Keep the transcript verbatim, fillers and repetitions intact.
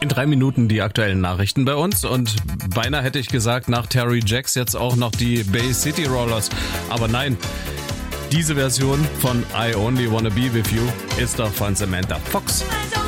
In drei Minuten die aktuellen Nachrichten bei uns und beinahe hätte ich gesagt, nach Terry Jacks jetzt auch noch die Bay City Rollers. Aber nein, diese Version von I Only Wanna Be With You ist doch von Samantha Fox.